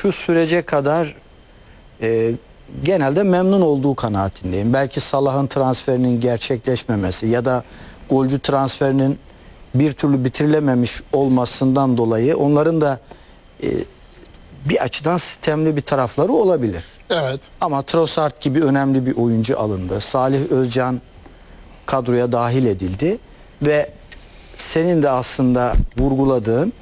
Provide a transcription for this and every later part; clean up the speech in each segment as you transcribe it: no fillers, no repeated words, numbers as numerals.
şu sürece kadar genelde memnun olduğu kanaatindeyim. Belki Salah'ın transferinin gerçekleşmemesi ya da golcü transferinin bir türlü bitirilememiş olmasından dolayı onların da bir açıdan sistemli bir tarafları olabilir. Evet. Ama Trossard gibi önemli bir oyuncu alındı. Salih Özcan kadroya dahil edildi ve senin de aslında vurguladığın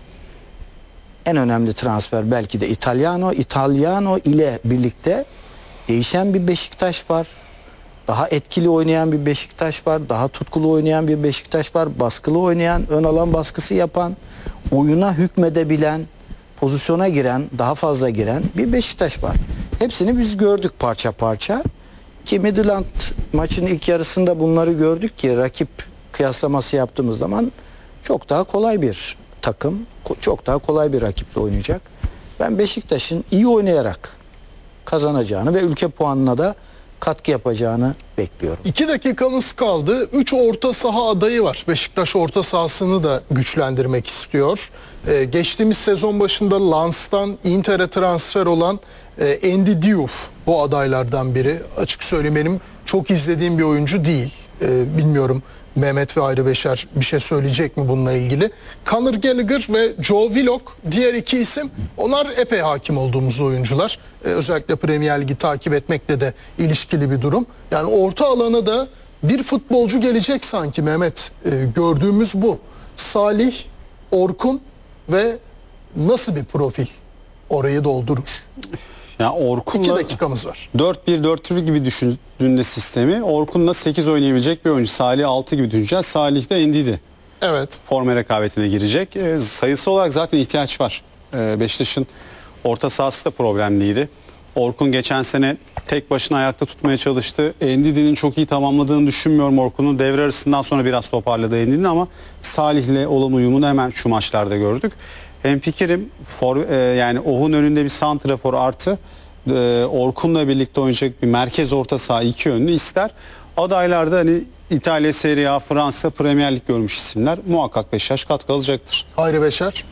en önemli transfer belki de İtalyano ile birlikte değişen bir Beşiktaş var. Daha etkili oynayan bir Beşiktaş var. Daha tutkulu oynayan bir Beşiktaş var. Baskılı oynayan, ön alan baskısı yapan, oyuna hükmedebilen, pozisyona giren, daha fazla giren bir Beşiktaş var. Hepsini biz gördük parça parça. Ki Midland maçın ilk yarısında bunları gördük ki rakip kıyaslaması yaptığımız zaman çok daha kolay bir takım, çok daha kolay bir rakiple oynayacak. Ben Beşiktaş'ın iyi oynayarak kazanacağını ve ülke puanına da katkı yapacağını bekliyorum. 2 dakikamız kaldı. 3 orta saha adayı var. Beşiktaş orta sahasını da güçlendirmek istiyor. Geçtiğimiz sezon başında Lens'tan Inter'e transfer olan Andy Diouf bu adaylardan biri. Açık söyleyeyim benim çok izlediğim bir oyuncu değil. Bilmiyorum Mehmet ve Ayrı Beşer bir şey söyleyecek mi bununla ilgili? Conor Gallagher ve Joe Willock diğer iki isim. Onlar epey hakim olduğumuz oyuncular. Özellikle Premier Ligi takip etmekle de ilişkili bir durum. Yani orta alana da bir futbolcu gelecek sanki Mehmet. Gördüğümüz bu. Salih, Orkun ve nasıl bir profil orayı doldurur? Ya Orkun'la 2 dakikamız var. 4-1-4-1 gibi düşündüğünde sistemi, Orkun'la 8 oynayabilecek bir oyuncu. Salih 6 gibi düşüneceğiz. Salih de Ndidi. Evet. Forma rekabetine girecek. Sayısı olarak zaten ihtiyaç var. Beşiktaş'ın orta sahası da problemliydi. Orkun geçen sene tek başına ayakta tutmaya çalıştı. Ndidi'nin çok iyi tamamladığını düşünmüyorum Orkun'un. Devre arasından sonra biraz toparladı Ndidi'nin ama Salih'le olan uyumunu hemen şu maçlarda gördük. Hemfikirim, yani Oh'un önünde bir santrafor artı Orkun'la birlikte oynayacak bir merkez orta saha iki yönlü ister. Adaylarda hani İtalya, Serie A, Fransa, Premier Lig görmüş isimler muhakkak Beşiktaş katkı alacaktır. Ayrı Beşer.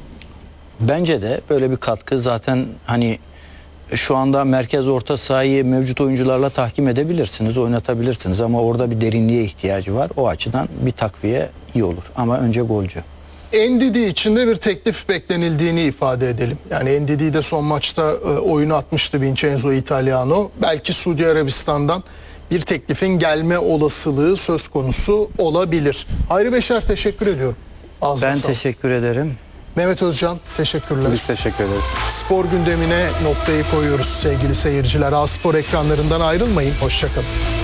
Bence de böyle bir katkı zaten hani şu anda merkez orta sahayı mevcut oyuncularla tahkim edebilirsiniz, oynatabilirsiniz ama orada bir derinliğe ihtiyacı var. O açıdan bir takviye iyi olur ama önce golcü. Ndidi için de bir teklif beklenildiğini ifade edelim. Yani Ndidi de son maçta oyunu atmıştı Vincenzo Italiano. Belki Suudi Arabistan'dan bir teklifin gelme olasılığı söz konusu olabilir. Ayrı Beşer teşekkür ediyorum. Ağzına Ben sağlık. teşekkür ederim. Mehmet Özcan teşekkürler. Biz teşekkür ederiz. Spor gündemine noktayı koyuyoruz sevgili seyirciler. A Spor ekranlarından ayrılmayın. Hoşça kalın.